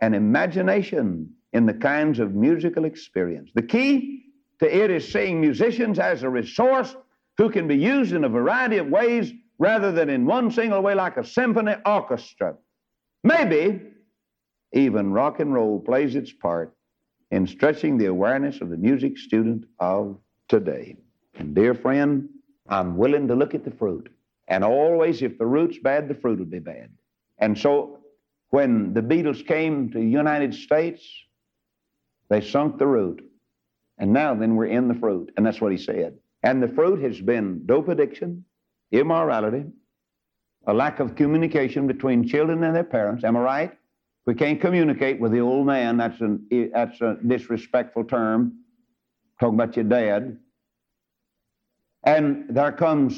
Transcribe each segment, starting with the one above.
and imagination in the kinds of musical experience. The key to it is seeing musicians as a resource who can be used in a variety of ways rather than in one single way like a symphony orchestra. Maybe even rock and roll plays its part in stretching the awareness of the music student of today. And dear friend, I'm willing to look at the fruit. And always, if the root's bad, the fruit will be bad. And so when the Beatles came to the United States, they sunk the root. And now then we're in the fruit. And that's what he said. And the fruit has been dope addiction, immorality, a lack of communication between children and their parents. Am I right? We can't communicate with the old man. That's a disrespectful term. Talking about your dad. And there comes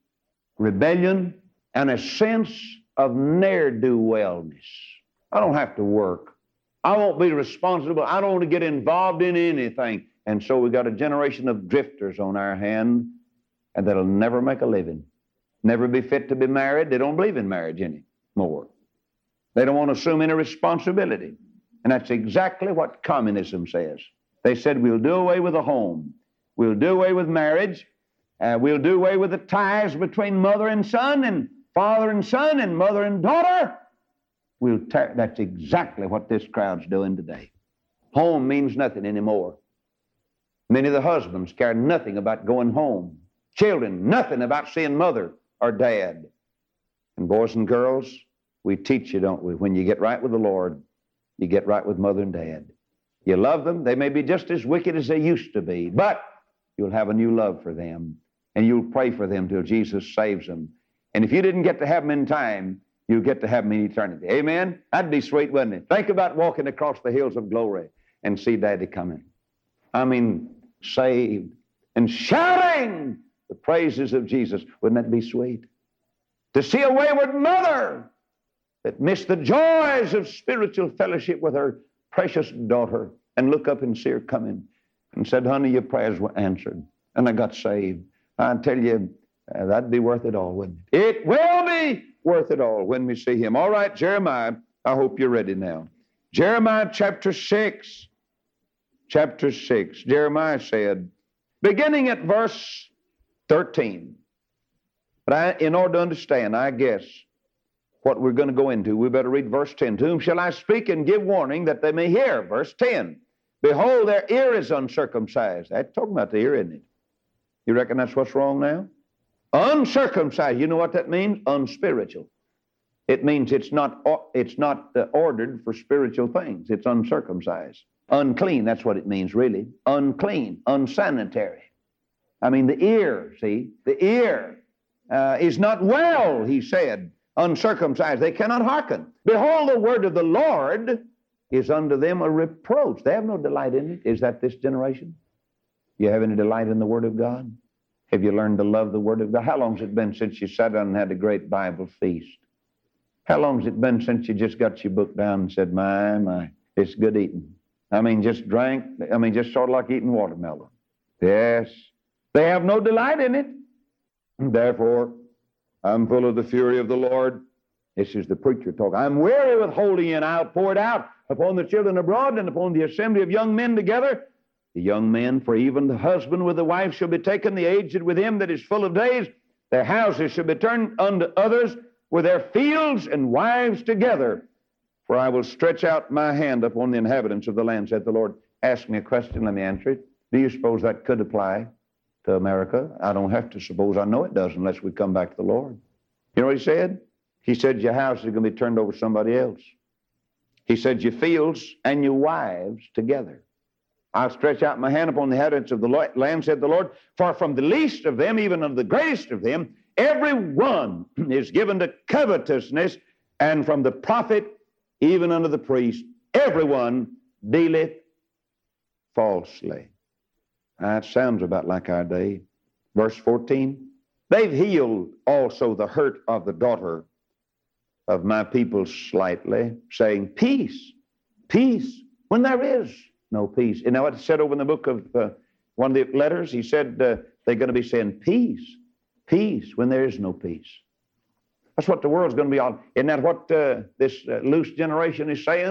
rebellion and a sense of ne'er-do-wellness. I don't have to work. I won't be responsible. I don't want to get involved in anything. And so we've got a generation of drifters on our hand, and that'll never make a living, never be fit to be married. They don't believe in marriage anymore. They don't want to assume any responsibility. And that's exactly what communism says. They said, we'll do away with the home. We'll do away with marriage. We'll do away with the ties between mother and son and father and son and mother and daughter. That's exactly what this crowd's doing today. Home means nothing anymore. Many of the husbands care nothing about going home. Children, nothing about seeing mother or dad. And boys and girls, we teach you, don't we? When you get right with the Lord, you get right with mother and dad. You love them. They may be just as wicked as they used to be, but you'll have a new love for them, and you'll pray for them till Jesus saves them. And if you didn't get to have them in time, you'll get to have them in eternity. Amen? That'd be sweet, wouldn't it? Think about walking across the hills of glory and see Daddy coming. I mean, saved and shouting the praises of Jesus. Wouldn't that be sweet? To see a wayward mother that missed the joys of spiritual fellowship with her precious daughter and look up and see her coming and said, honey, your prayers were answered and I got saved. I tell you, that'd be worth it all, wouldn't it? It will be worth it all when we see him. All right, Jeremiah, I hope you're ready now. Jeremiah chapter 6. Chapter 6, Jeremiah said, beginning at verse 13. But in order to understand, I guess, what we're going to go into, we better read verse 10. To whom shall I speak and give warning that they may hear? Verse 10. Behold, their ear is uncircumcised. That's talking about the ear, isn't it? You reckon that's what's wrong now? Uncircumcised. You know what that means? Unspiritual. It means it's not ordered for spiritual things. It's uncircumcised. Unclean, that's what it means, really. Unclean, unsanitary. I mean, the ear, see? The ear is not well, he said, uncircumcised. They cannot hearken. Behold, the word of the Lord is unto them a reproach. They have no delight in it. Is that this generation? You have any delight in the Word of God? Have you learned to love the Word of God? How long has it been since you sat down and had a great Bible feast? How long has it been since you just got your book down and said, my, it's good eating? I mean, just sort of like eating watermelon. Yes. They have no delight in it. Therefore, I'm full of the fury of the Lord. This is the preacher talk. I'm weary with holding it out, pour it out upon the children abroad and upon the assembly of young men together. The young men, for even the husband with the wife shall be taken, the aged with him that is full of days. Their houses shall be turned unto others, with their fields and wives together. For I will stretch out my hand upon the inhabitants of the land, said the Lord. Ask me a question, let me answer it. Do you suppose that could apply to America? I don't have to suppose. I know it does unless we come back to the Lord. You know what he said? He said your house is going to be turned over to somebody else. He said your fields and your wives together. I'll stretch out my hand upon the inhabitants of the land, said the Lord. For from the least of them, even unto the greatest of them, every one is given to covetousness, and from the prophet even unto the priest, everyone dealeth falsely. That sounds about like our day. Verse 14, they've healed also the hurt of the daughter of my people slightly, saying, peace, peace, when there is no peace. And now it's said over in the book of one of the letters, he said they're going to be saying peace, peace, when there is no peace. That's what the world's going to be on. Isn't that what this loose generation is saying?